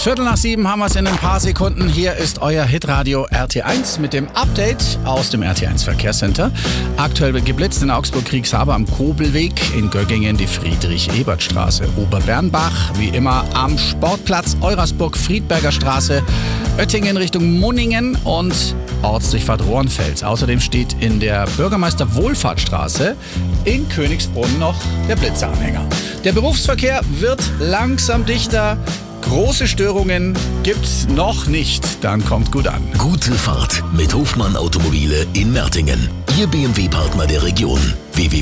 7:15 haben wir es in ein paar Sekunden. Hier ist euer Hitradio RT1 mit dem Update aus dem RT1 Verkehrscenter. Aktuell wird geblitzt in Augsburg-Kriegshaber am Kobelweg, in Göggingen die Friedrich-Ebert-Straße, Oberbernbach, wie immer am Sportplatz, Eurasburg-Friedberger Straße, Oettingen Richtung Munningen und Ortsdurchfahrt Rohrenfels. Außerdem steht in der Bürgermeister-Wohlfahrtstraße in Königsbrunn noch der Blitzeranhänger. Der Berufsverkehr wird langsam dichter. Große Störungen gibt's noch nicht. Dann kommt gut an. Gute Fahrt mit Hofmann Automobile in Mertingen. Ihr BMW-Partner der Region. www.hofmann-auto.de